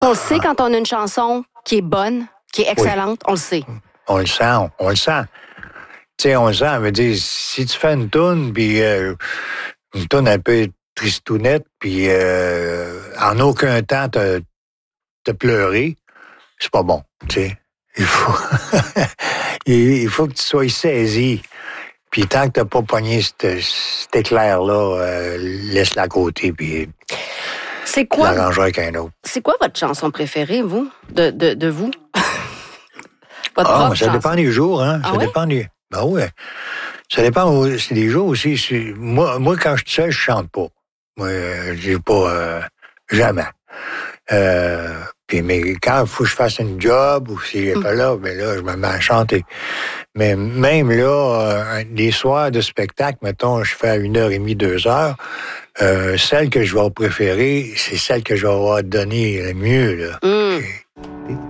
On le sait quand on a une chanson qui est bonne, qui est excellente, on le sait. On le sent, on le sent. Tu sais, on le sent, ça veut dire, si tu fais une toune, puis une toune un peu tristounette, puis en aucun temps te pleurer, c'est pas bon, tu sais. Il faut, il faut que tu sois saisi. Puis tant que t'as pas pogné cet éclair-là, laisse-la à côté, puis c'est quoi l'arranger avec un autre. C'est quoi votre chanson préférée, vous, de vous? Votre propre ça chanson. dépend des jours, hein. Ah Ça ouais? dépend des... Ben ouais. Ça dépend c'est des jours aussi. Moi, quand je suis seul, je chante pas. Moi, j'ai pas... jamais. Mais quand il faut que je fasse une job ou si j'ai pas là, ben là, je me mets à chanter. Mais même là, les soirs de spectacle, mettons, je fais à 1h30, 2h, celle que je vais préférer, c'est celle que je vais avoir donnée le mieux, là.